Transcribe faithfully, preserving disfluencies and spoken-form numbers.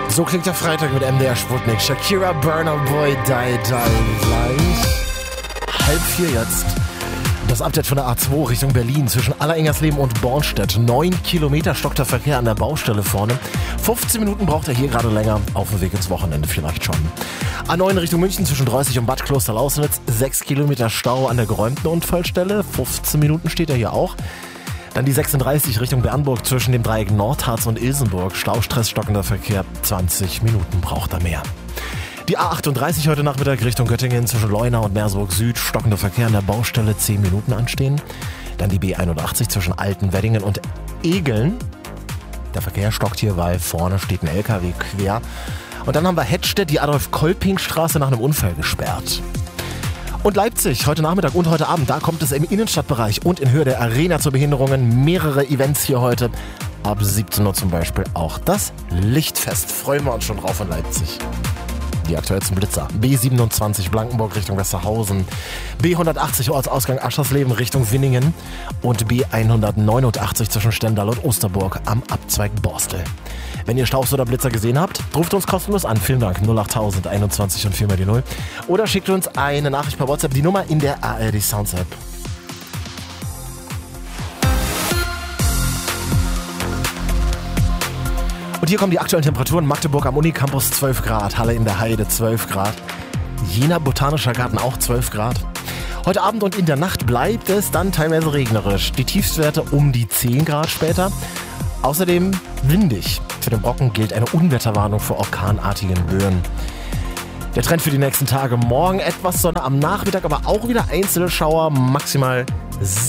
So klingt der Freitag mit M D R Sputnik. Shakira, Burna Boy, Die Die gleich. Halb vier jetzt. Das Update von der A zwei Richtung Berlin zwischen Allerengersleben und Bornstedt. Neun Kilometer stockt der Verkehr an der Baustelle vorne. fünfzehn Minuten braucht er hier gerade länger. Auf dem Weg ins Wochenende vielleicht schon. A neun Richtung München zwischen Dreißig und Bad Kloster-Lausnitz. sechs Kilometer Stau an der geräumten Unfallstelle. fünfzehn Minuten steht er hier auch. Dann die sechsunddreißig Richtung Bernburg zwischen dem Dreieck Nordharz und Ilsenburg. Staustress, stockender Verkehr. zwanzig Minuten braucht er mehr. Die A achtunddreißig heute Nachmittag Richtung Göttingen zwischen Leuna und Merseburg Süd. Stockender Verkehr an der Baustelle, zehn Minuten anstehen. Dann die B einundachtzig zwischen Altenweddingen und Egeln. Der Verkehr stockt hier, weil vorne steht ein L K W quer. Und dann haben wir Hettstedt, die Adolf-Kolping-Straße nach einem Unfall gesperrt. Und Leipzig, heute Nachmittag und heute Abend, da kommt es im Innenstadtbereich und in Höhe der Arena zu Behinderungen. Mehrere Events hier heute. Ab siebzehn Uhr zum Beispiel auch das Lichtfest. Freuen wir uns schon drauf in Leipzig. Die aktuellsten Blitzer. B siebenundzwanzig Blankenburg Richtung Westerhausen, B hundertachtzig Ortsausgang Aschersleben Richtung Winningen und B hundertneunundachtzig zwischen Stendal und Osterburg am Abzweig Borstel. Wenn ihr Staus oder Blitzer gesehen habt, ruft uns kostenlos an. Vielen Dank. null achttausend einundzwanzig und vier mal die null. Oder schickt uns eine Nachricht per WhatsApp. Die Nummer in der A R D Sounds App. Und hier kommen die aktuellen Temperaturen. Magdeburg am Unicampus zwölf Grad, Halle in der Heide zwölf Grad, Jena Botanischer Garten auch zwölf Grad. Heute Abend und in der Nacht bleibt es dann teilweise regnerisch. Die Tiefstwerte um die zehn Grad später. Außerdem windig. Für den Brocken gilt eine Unwetterwarnung vor orkanartigen Böen. Der Trend für die nächsten Tage: morgen etwas Sonne am Nachmittag, aber auch wieder einzelne Schauer, maximal